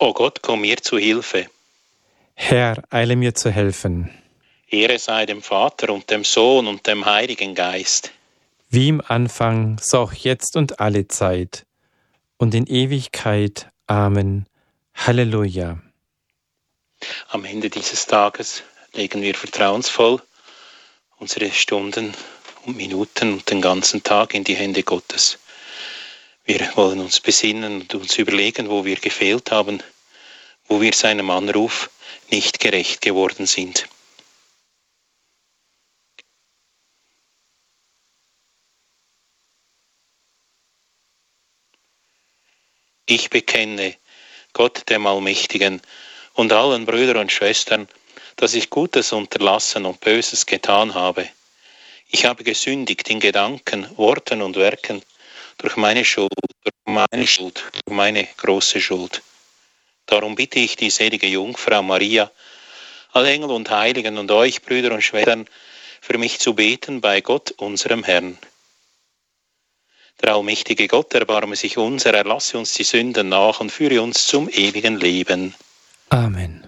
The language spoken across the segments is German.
O Gott, komm mir zu Hilfe. Herr, eile mir zu helfen. Ehre sei dem Vater und dem Sohn und dem Heiligen Geist. Wie im Anfang, so auch jetzt und alle Zeit und in Ewigkeit. Amen. Halleluja. Am Ende dieses Tages legen wir vertrauensvoll unsere Stunden und Minuten und den ganzen Tag in die Hände Gottes. Wir wollen uns besinnen und uns überlegen, wo wir gefehlt haben, wo wir seinem Anruf nicht gerecht geworden sind. Ich bekenne Gott dem Allmächtigen und allen Brüdern und Schwestern, dass ich Gutes unterlassen und Böses getan habe. Ich habe gesündigt in Gedanken, Worten und Werken durch meine große Schuld. Darum bitte ich die selige Jungfrau Maria, alle Engel und Heiligen und euch, Brüder und Schwestern, für mich zu beten bei Gott, unserem Herrn. Der allmächtige Gott erbarme sich unser, erlasse uns die Sünden nach und führe uns zum ewigen Leben. Amen.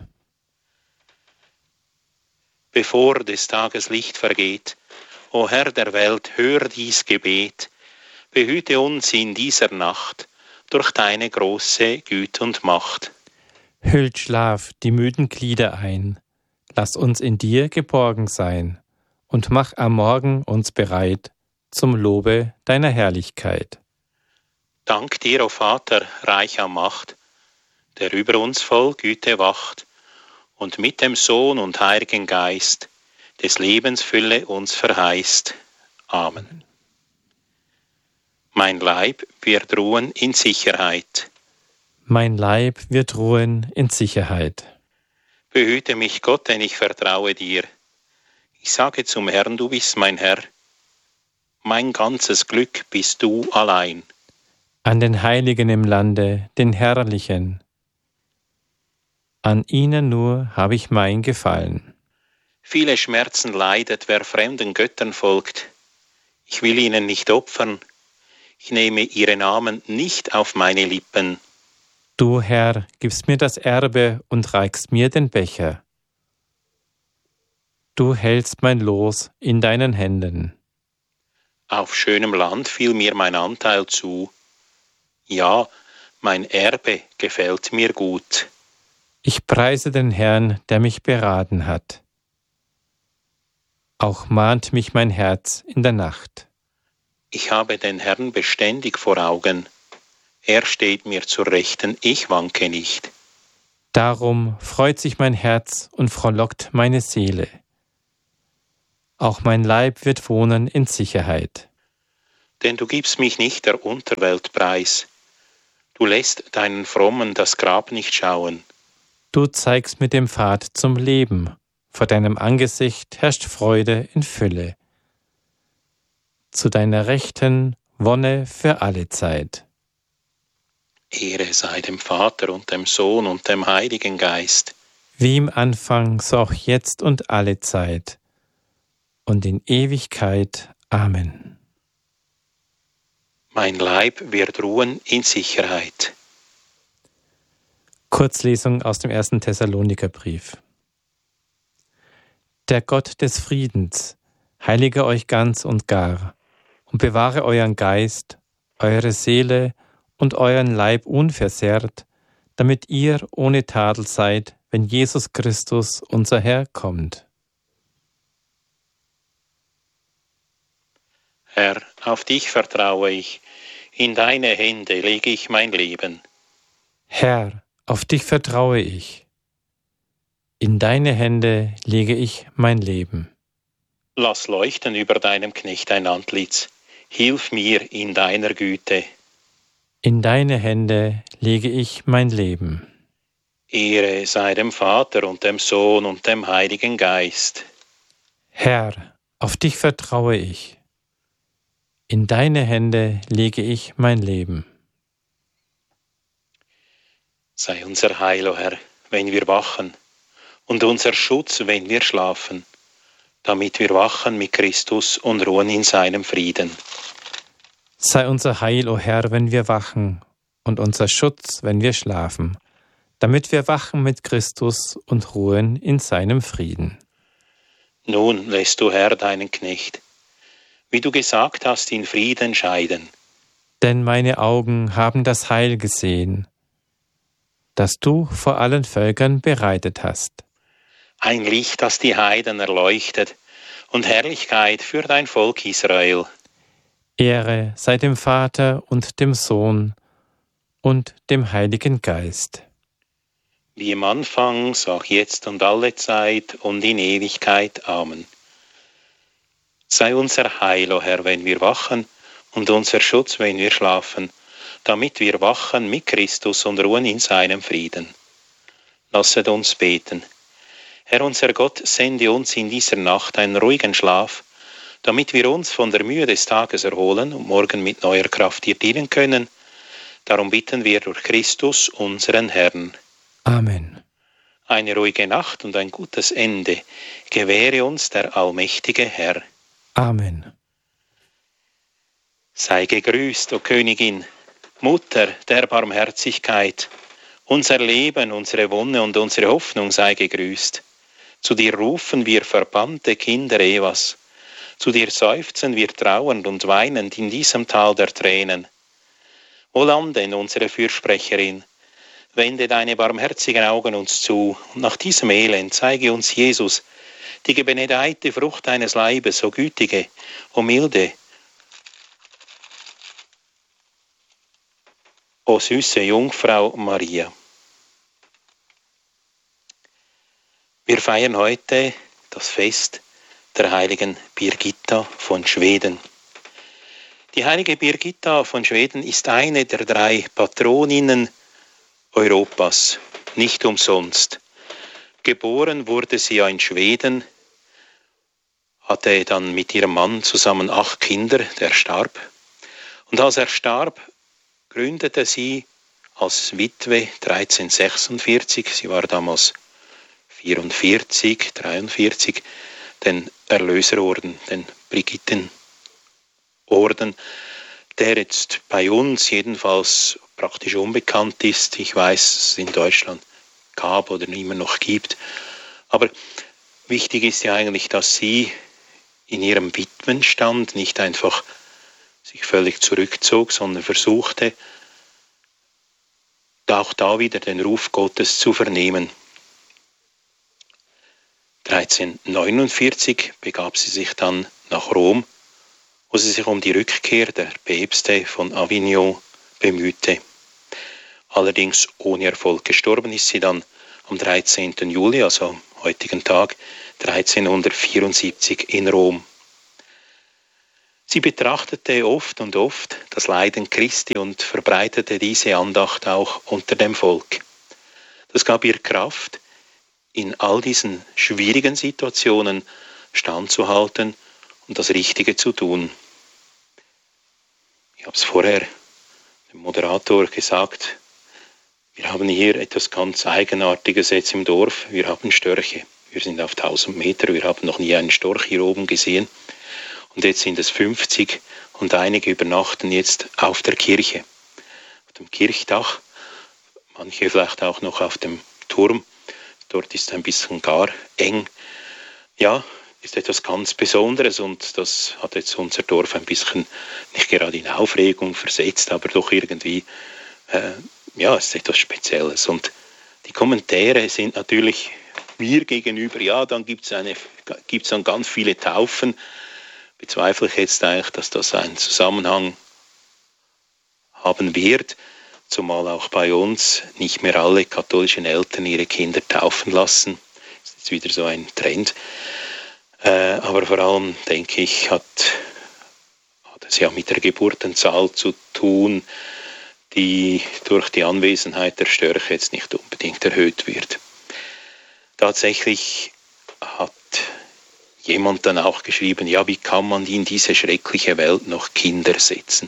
Bevor des Tages Licht vergeht, o Herr der Welt, hör dies Gebet, behüte uns in dieser Nacht durch deine große Güte und Macht. Hüllt Schlaf die müden Glieder ein, lass uns in dir geborgen sein und mach am Morgen uns bereit zum Lobe deiner Herrlichkeit. Dank dir, o Vater, reich an Macht, der über uns voll Güte wacht und mit dem Sohn und Heiligen Geist des Lebens Fülle uns verheißt. Amen. Mein Leib wird ruhen in Sicherheit. Mein Leib wird ruhen in Sicherheit. Behüte mich, Gott, denn ich vertraue dir. Ich sage zum Herrn, du bist mein Herr. Mein ganzes Glück bist du allein. An den Heiligen im Lande, den Herrlichen. An ihnen nur habe ich mein Gefallen. Viele Schmerzen leidet, wer fremden Göttern folgt. Ich will ihnen nicht opfern. Ich nehme ihre Namen nicht auf meine Lippen. Du, Herr, gibst mir das Erbe und reichst mir den Becher. Du hältst mein Los in deinen Händen. Auf schönem Land fiel mir mein Anteil zu. Ja, mein Erbe gefällt mir gut. Ich preise den Herrn, der mich beraten hat. Auch mahnt mich mein Herz in der Nacht. Ich habe den Herrn beständig vor Augen. Er steht mir zur Rechten, ich wanke nicht. Darum freut sich mein Herz und frohlockt meine Seele. Auch mein Leib wird wohnen in Sicherheit. Denn du gibst mich nicht der Unterwelt preis. Du lässt deinen Frommen das Grab nicht schauen. Du zeigst mir den Pfad zum Leben. Vor deinem Angesicht herrscht Freude in Fülle. Zu deiner Rechten Wonne für alle Zeit. Ehre sei dem Vater und dem Sohn und dem Heiligen Geist. Wie im Anfang, so auch jetzt und alle Zeit. Und in Ewigkeit. Amen. Mein Leib wird ruhen in Sicherheit. Kurzlesung aus dem 1. Thessalonikerbrief. Der Gott des Friedens heilige euch ganz und gar und bewahre euren Geist, eure Seele und euren Leib unversehrt, damit ihr ohne Tadel seid, wenn Jesus Christus, unser Herr, kommt. Herr, auf dich vertraue ich, in deine Hände lege ich mein Leben. Herr, auf dich vertraue ich. In deine Hände lege ich mein Leben. Lass leuchten über deinem Knecht dein Antlitz. Hilf mir in deiner Güte. In deine Hände lege ich mein Leben. Ehre sei dem Vater und dem Sohn und dem Heiligen Geist. Herr, auf dich vertraue ich. In deine Hände lege ich mein Leben. Sei unser Heil, o Herr, wenn wir wachen, und unser Schutz, wenn wir schlafen, damit wir wachen mit Christus und ruhen in seinem Frieden. Sei unser Heil, o Herr, wenn wir wachen, und unser Schutz, wenn wir schlafen, damit wir wachen mit Christus und ruhen in seinem Frieden. Nun lässt du, Herr, deinen Knecht, wie du gesagt hast, in Frieden scheiden. Denn meine Augen haben das Heil gesehen, das du vor allen Völkern bereitet hast. Ein Licht, das die Heiden erleuchtet, und Herrlichkeit für dein Volk Israel. Ehre sei dem Vater und dem Sohn und dem Heiligen Geist. Wie im Anfang, so auch jetzt und alle Zeit und in Ewigkeit. Amen. Sei unser Heil, o Herr, wenn wir wachen, und unser Schutz, wenn wir schlafen, damit wir wachen mit Christus und ruhen in seinem Frieden. Lasset uns beten. Herr unser Gott, sende uns in dieser Nacht einen ruhigen Schlaf, damit wir uns von der Mühe des Tages erholen und morgen mit neuer Kraft dir dienen können. Darum bitten wir durch Christus, unseren Herrn. Amen. Eine ruhige Nacht und ein gutes Ende gewähre uns der allmächtige Herr. Amen. Sei gegrüßt, o Königin, Mutter der Barmherzigkeit. Unser Leben, unsere Wonne und unsere Hoffnung sei gegrüßt. Zu dir rufen wir verbannte Kinder Evas. Zu dir seufzen wir trauernd und weinend in diesem Tal der Tränen. O Landen, unsere Fürsprecherin, wende deine barmherzigen Augen uns zu, und nach diesem Elend zeige uns Jesus, die gebenedeite Frucht deines Leibes, o gütige, o milde, o süße Jungfrau Maria. Wir feiern heute das Fest der heiligen Birgitta von Schweden. Die heilige Birgitta von Schweden ist eine der 3 Patroninnen Europas, nicht umsonst. Geboren wurde sie ja in Schweden, hatte dann mit ihrem Mann zusammen 8 Kinder, der starb. Und als er starb, gründete sie als Witwe 1346, sie war damals 44, 43, den Erlöserorden, den Brigittenorden, der jetzt bei uns jedenfalls praktisch unbekannt ist. Ich weiß, dass es in Deutschland gab oder immer noch gibt. Aber wichtig ist ja eigentlich, dass sie in ihrem Witwenstand nicht einfach sich völlig zurückzog, sondern versuchte, auch da wieder den Ruf Gottes zu vernehmen. 1349 begab sie sich dann nach Rom, wo sie sich um die Rückkehr der Päpste von Avignon bemühte. Allerdings ohne Erfolg. Gestorben ist sie dann am 13. Juli, also am heutigen Tag, 1374 in Rom. Sie betrachtete oft und oft das Leiden Christi und verbreitete diese Andacht auch unter dem Volk. Das gab ihr Kraft, in all diesen schwierigen Situationen standzuhalten und das Richtige zu tun. Ich habe es vorher dem Moderator gesagt, wir haben hier etwas ganz Eigenartiges jetzt im Dorf. Wir haben Störche. Wir sind auf 1000 Meter, wir haben noch nie einen Storch hier oben gesehen. Und jetzt sind es 50 und einige übernachten jetzt auf der Kirche, auf dem Kirchdach, manche vielleicht auch noch auf dem Turm. Dort ist ein bisschen gar eng. Ja, ist etwas ganz Besonderes und das hat jetzt unser Dorf ein bisschen nicht gerade in Aufregung versetzt, aber doch irgendwie, ist etwas Spezielles. Und die Kommentare sind natürlich mir gegenüber, ja, dann gibt's dann ganz viele Taufen. Bezweifle ich jetzt eigentlich, dass das einen Zusammenhang haben wird, zumal auch bei uns nicht mehr alle katholischen Eltern ihre Kinder taufen lassen. Das ist jetzt wieder so ein Trend. Aber vor allem, denke ich, hat es ja mit der Geburtenzahl zu tun, die durch die Anwesenheit der Störche jetzt nicht unbedingt erhöht wird. Tatsächlich hat jemand dann auch geschrieben, ja, wie kann man in diese schreckliche Welt noch Kinder setzen?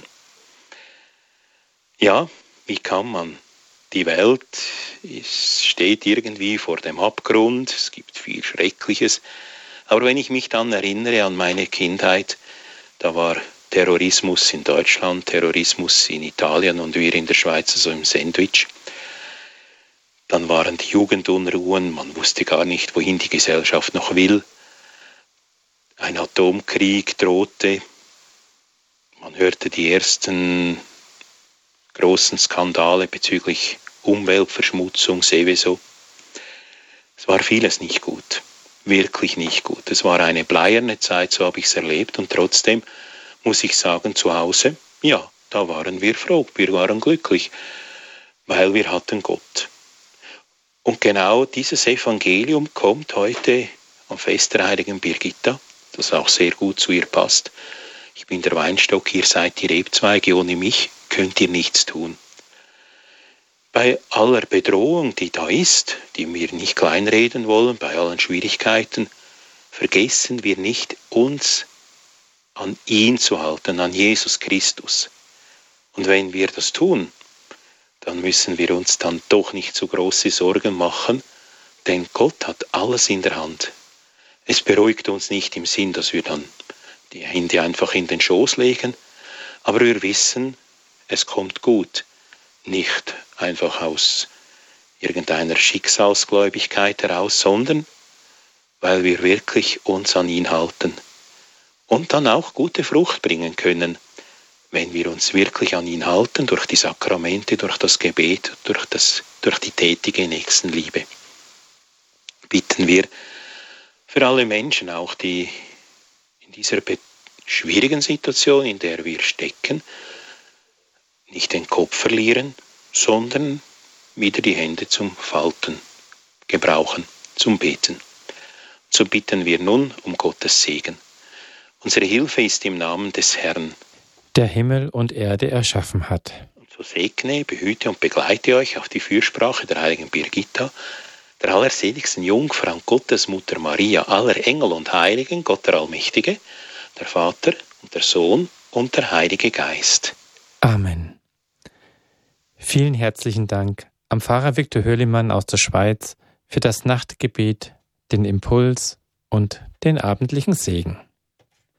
Ja, wie kann man? Die Welt steht irgendwie vor dem Abgrund, es gibt viel Schreckliches. Aber wenn ich mich dann erinnere an meine Kindheit, da war Terrorismus in Deutschland, Terrorismus in Italien und wir in der Schweiz so im Sandwich. Dann waren die Jugendunruhen, man wusste gar nicht, wohin die Gesellschaft noch will. Ein Atomkrieg drohte. Man hörte die ersten großen Skandale bezüglich Umweltverschmutzung, Seveso. Es war vieles nicht gut, wirklich nicht gut. Es war eine bleierne Zeit, so habe ich es erlebt. Und trotzdem muss ich sagen, zu Hause, ja, da waren wir froh, wir waren glücklich, weil wir hatten Gott. Und genau dieses Evangelium kommt heute am Fest der heiligen Birgitta, das auch sehr gut zu ihr passt. Ich bin der Weinstock, ihr seid die Rebzweige, ohne mich könnt ihr nichts tun. Bei aller Bedrohung, die da ist, die wir nicht kleinreden wollen, bei allen Schwierigkeiten, vergessen wir nicht, uns an ihn zu halten, an Jesus Christus. Und wenn wir das tun, dann müssen wir uns dann doch nicht so große Sorgen machen, denn Gott hat alles in der Hand. Es beruhigt uns nicht im Sinn, dass wir dann die Hände einfach in den Schoß legen, aber wir wissen, es kommt gut, nicht einfach aus irgendeiner Schicksalsgläubigkeit heraus, sondern weil wir wirklich uns an ihn halten und dann auch gute Frucht bringen können, wenn wir uns wirklich an ihn halten, durch die Sakramente, durch das Gebet, durch die tätige Nächstenliebe. Bitten wir für alle Menschen, auch die in dieser schwierigen Situation, in der wir stecken, nicht den Kopf verlieren, sondern wieder die Hände zum Falten gebrauchen, zum Beten. So bitten wir nun um Gottes Segen. Unsere Hilfe ist im Namen des Herrn, der Himmel und Erde erschaffen hat. Und so segne, behüte und begleite euch auf die Fürsprache der heiligen Birgitta, der allerseligsten Jungfrau und Gottesmutter Maria, aller Engel und Heiligen, Gott der Allmächtige, der Vater und der Sohn und der Heilige Geist. Amen. Vielen herzlichen Dank am Pfarrer Viktor Hörlimann aus der Schweiz für das Nachtgebet, den Impuls und den abendlichen Segen.